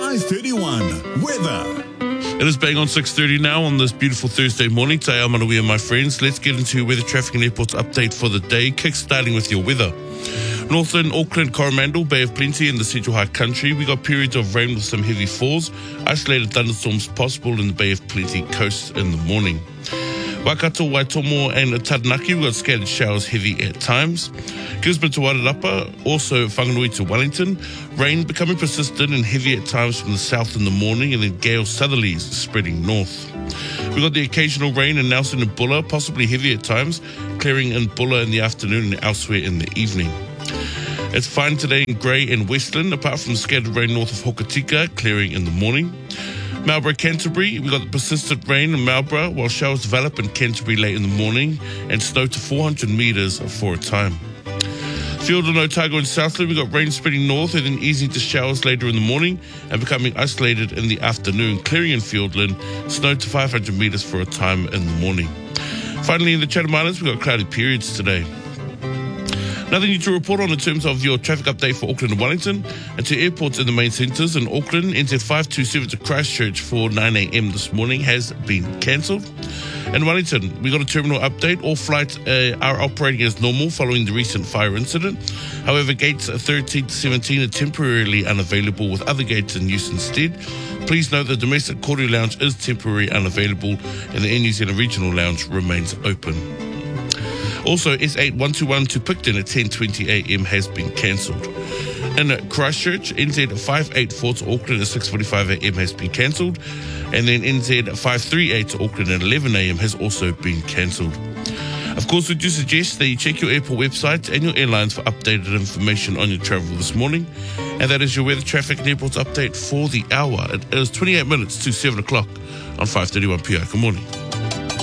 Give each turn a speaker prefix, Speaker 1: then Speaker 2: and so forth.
Speaker 1: 5:31 weather.
Speaker 2: It is bang on 6:30 now on this beautiful Thursday morning. Today I'm Manawia, my friends. Let's get into weather, traffic and airports update for the day. Kick-starting with your weather. Northern Auckland, Coromandel, Bay of Plenty in the Central High Country. We got periods of rain with some heavy falls. Isolated thunderstorms possible in the Bay of Plenty coast in the morning. Waikato, Waitomo and Taranaki, we got scattered showers heavy at times. Gisborne to Wairarapa, also Whanganui to Wellington. Rain becoming persistent and heavy at times from the south in the morning, and then gale southerlies spreading north. We got the occasional rain in Nelson and Bulla, possibly heavy at times, clearing in Bulla in the afternoon and elsewhere in the evening. It's fine today in Grey and Westland, apart from scattered rain north of Hokitika, clearing in the morning. Marlborough, Canterbury, we got the persistent rain in Marlborough, while showers develop in Canterbury late in the morning and snow to 400 metres for a time. Field and Otago in Southland, we got rain spreading north and then easing to showers later in the morning and becoming isolated in the afternoon, clearing in Fieldland, snow to 500 metres for a time in the morning. Finally, in the Chatham Islands, we got cloudy periods today. Nothing new to report on in terms of your traffic update for Auckland and Wellington. And to airports in the main centres in Auckland, NZ527 to Christchurch for 9 a.m. this morning has been cancelled. In Wellington, we got a terminal update. All flights are operating as normal following the recent fire incident. However, gates 13 to 17 are temporarily unavailable with other gates in use instead. Please note the domestic Koru Lounge is temporarily unavailable and the Air New Zealand Regional Lounge remains open. Also, S8121 to Picton at 10:20 a.m. has been cancelled. In Christchurch, NZ584 to Auckland at 6:45 a.m. has been cancelled. And then NZ538 to Auckland at 11 a.m. has also been cancelled. Of course, we do suggest that you check your airport websites and your airlines for updated information on your travel this morning. And that is your weather, traffic and airports update for the hour. It is 28 minutes to 7 o'clock on 5:31 p.m. Good morning.